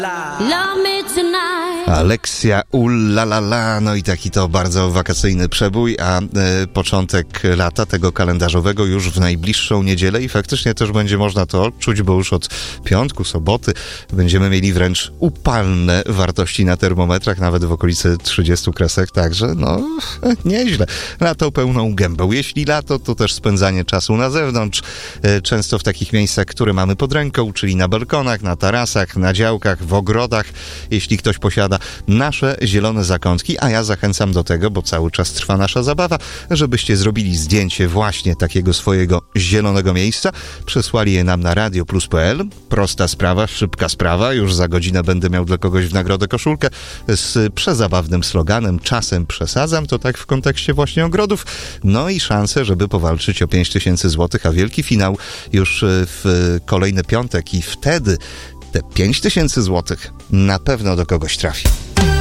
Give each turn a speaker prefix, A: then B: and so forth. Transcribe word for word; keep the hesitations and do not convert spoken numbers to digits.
A: Love me tonight.
B: Alexia Ullalala, no i taki to bardzo wakacyjny przebój, a e, początek lata tego kalendarzowego już w najbliższą niedzielę i faktycznie też będzie można to odczuć, bo już od piątku, soboty będziemy mieli wręcz upalne wartości na termometrach, nawet w okolicy trzydziestu kresek, także no nieźle. Lato pełną gębą. Jeśli lato, to też spędzanie czasu na zewnątrz, e, często w takich miejscach, które mamy pod ręką, czyli na balkonach, na tarasach, na działkach, w ogrodach, jeśli ktoś posiada nasze zielone zakątki, a ja zachęcam do tego, bo cały czas trwa nasza zabawa, żebyście zrobili zdjęcie właśnie takiego swojego zielonego miejsca, przesłali je nam na radio plus kropka p l. Prosta sprawa, szybka sprawa, już za godzinę będę miał dla kogoś w nagrodę koszulkę z przezabawnym sloganem "Czasem przesadzam", to tak w kontekście właśnie ogrodów, no i szanse, żeby powalczyć o pięć tysięcy złotych, a wielki finał już w kolejny piątek i wtedy te pięć tysięcy złotych na pewno do kogoś trafi.